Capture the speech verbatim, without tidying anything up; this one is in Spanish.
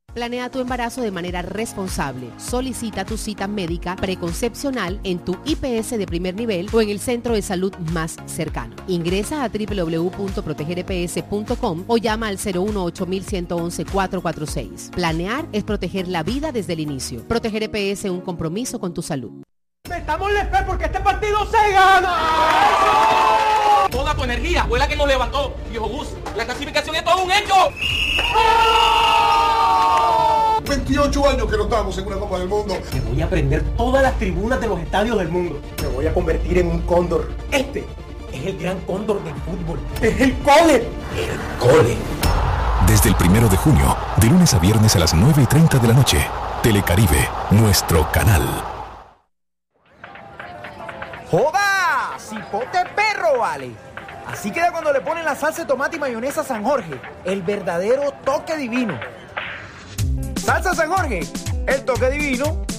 Planea tu embarazo de manera responsable. Solicita tu cita médica preconcepcional en tu I P S de primer nivel o en el centro de salud más cercano. Ingresa a doble u doble u doble u punto proteger e pe ese punto com o llama al cero uno ocho uno uno uno uno cuatro cuatro seis. Planear es proteger la vida desde el inicio. Proteger E P S, un compromiso con tu salud. ¡Metamos la fe porque este partido se gana! Toda tu energía fue la que nos levantó, viejo Gus. La clasificación es todo un hecho. veintiocho años que no estamos en una Copa del Mundo. Te voy a prender todas las tribunas de los estadios del mundo. Me voy a convertir en un cóndor. Este es el gran cóndor del fútbol. Es el cole. El cole. Desde el primero de junio, de lunes a viernes a las nueve y treinta de la noche, Telecaribe, nuestro canal. ¡Joda! ¡Cipote perro, vale! Así queda cuando le ponen la salsa de tomate y mayonesa San Jorge. El verdadero toque divino. Salsa San Jorge, el toque divino.